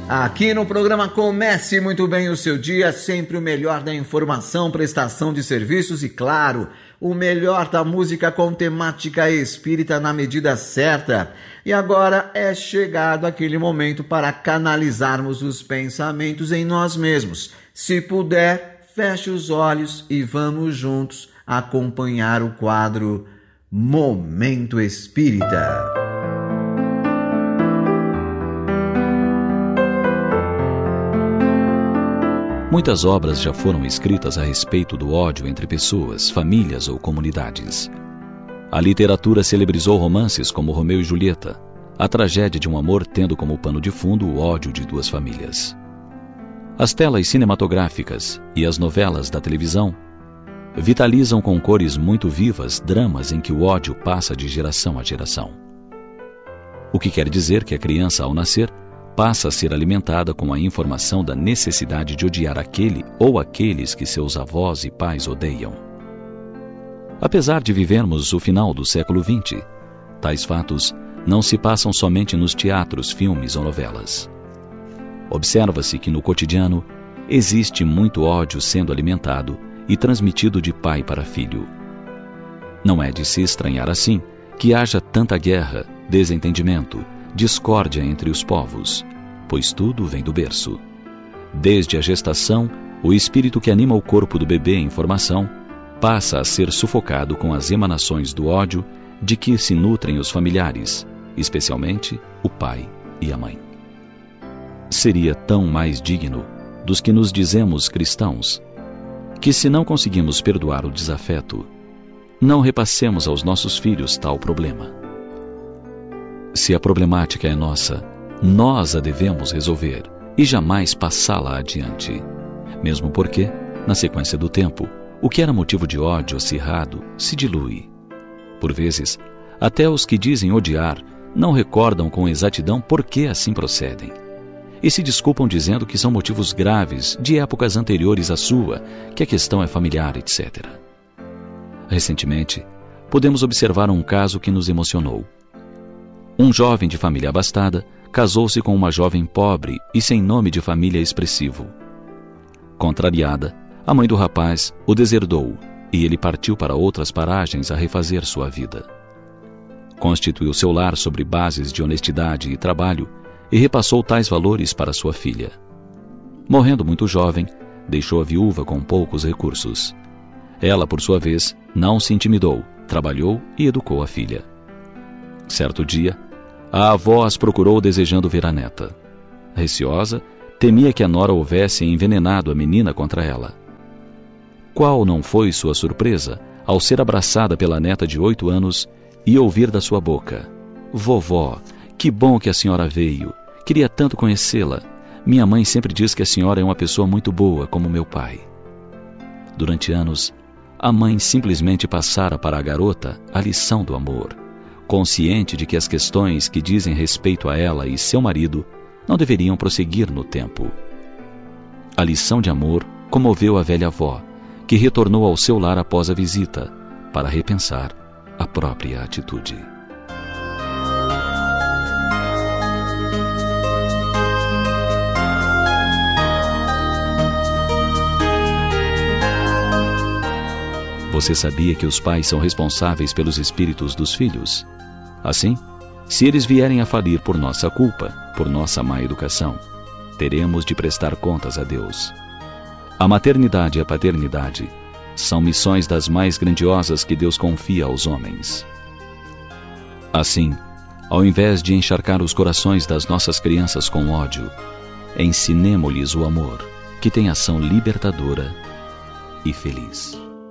Aqui no programa Comece Muito Bem o Seu Dia, sempre o melhor da informação, prestação de serviços e, claro, o melhor da música com temática espírita na medida certa. E agora é chegado aquele momento para canalizarmos os pensamentos em nós mesmos. Se puder, feche os olhos e vamos juntos acompanhar o quadro Momento Espírita. Muitas obras já foram escritas a respeito do ódio entre pessoas, famílias ou comunidades. A literatura celebrizou romances como Romeu e Julieta, a tragédia de um amor tendo como pano de fundo o ódio de duas famílias. As telas cinematográficas e as novelas da televisão vitalizam com cores muito vivas dramas em que o ódio passa de geração a geração. O que quer dizer que a criança, ao nascer, passa a ser alimentada com a informação da necessidade de odiar aquele ou aqueles que seus avós e pais odeiam. Apesar de vivermos o final do século XX, tais fatos não se passam somente nos teatros, filmes ou novelas. Observa-se que no cotidiano existe muito ódio sendo alimentado e transmitido de pai para filho. Não é de se estranhar assim que haja tanta guerra, desentendimento, discórdia entre os povos, pois tudo vem do berço. Desde a gestação, o espírito que anima o corpo do bebê em formação passa a ser sufocado com as emanações do ódio de que se nutrem os familiares, especialmente o pai e a mãe. Seria tão mais digno dos que nos dizemos cristãos que, se não conseguimos perdoar o desafeto, não repassemos aos nossos filhos tal problema. Se a problemática é nossa, nós a devemos resolver e jamais passá-la adiante. Mesmo porque, na sequência do tempo, o que era motivo de ódio acirrado se dilui. Por vezes, até os que dizem odiar não recordam com exatidão por que assim procedem. E se desculpam dizendo que são motivos graves de épocas anteriores à sua, que a questão é familiar, etc. Recentemente, podemos observar um caso que nos emocionou. Um jovem de família abastada casou-se com uma jovem pobre e sem nome de família expressivo. Contrariada, a mãe do rapaz o deserdou e ele partiu para outras paragens a refazer sua vida. Constituiu seu lar sobre bases de honestidade e trabalho e repassou tais valores para sua filha. Morrendo muito jovem, deixou a viúva com poucos recursos. Ela, por sua vez, não se intimidou, trabalhou e educou a filha. Certo dia, a avó as procurou desejando ver a neta. Receosa, temia que a nora houvesse envenenado a menina contra ela. Qual não foi sua surpresa ao ser abraçada pela neta de 8 anos e ouvir da sua boca: "Vovó, que bom que a senhora veio. Queria tanto conhecê-la. Minha mãe sempre diz que a senhora é uma pessoa muito boa, como meu pai." Durante anos, a mãe simplesmente passara para a garota a lição do amor, consciente de que as questões que dizem respeito a ela e seu marido não deveriam prosseguir no tempo. A lição de amor comoveu a velha avó, que retornou ao seu lar após a visita, para repensar a própria atitude. Você sabia que os pais são responsáveis pelos espíritos dos filhos? Assim, se eles vierem a falir por nossa culpa, por nossa má educação, teremos de prestar contas a Deus. A maternidade e a paternidade são missões das mais grandiosas que Deus confia aos homens. Assim, ao invés de encharcar os corações das nossas crianças com ódio, ensinemo-lhes o amor, que tem ação libertadora e feliz.